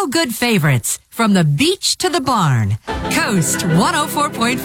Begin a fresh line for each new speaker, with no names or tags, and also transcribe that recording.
feel-good favorites from the beach to the barn. Coast 104.5.